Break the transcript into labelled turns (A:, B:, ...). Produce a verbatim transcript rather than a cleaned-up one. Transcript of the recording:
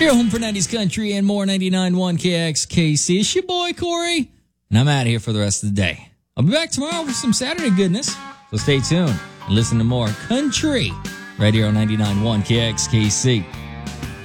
A: You're home for nineties country and more. Ninety-nine point one K X K C. It's your boy Corey, and I'm out of here for the rest of the day. I'll be back tomorrow with some Saturday goodness, so stay tuned and listen to more country right here on ninety-nine point one K X K C.